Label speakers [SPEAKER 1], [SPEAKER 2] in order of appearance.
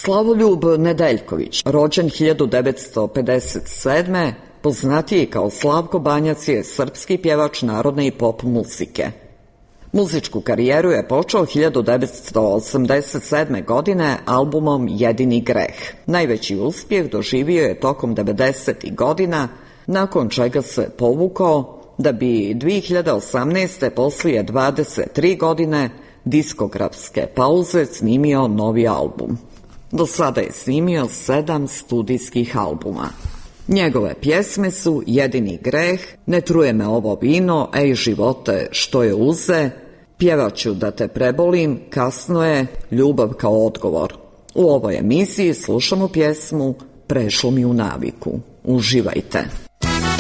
[SPEAKER 1] Slavoljub Nedeljković, rođen 1957. poznatiji kao Slavko Banjac, je srpski pjevač narodne i pop muzike. Muzičku karijeru je počeo 1987. godine albumom Jedini greh. Najveći uspjeh doživio je tokom 90. godina, nakon čega se povukao da bi 2018. poslije 23 godine diskografske pauze snimio novi album. Do sada je snimio 7 studijskih albuma. Njegove pjesme su Jedini greh, Ne truje me ovo vino, Ej živote što je uze, Pjevaću da te prebolim, Kasno je, Ljubav kao odgovor. U ovoj emisiji slušamo pjesmu Prešlo mi u naviku. Uživajte!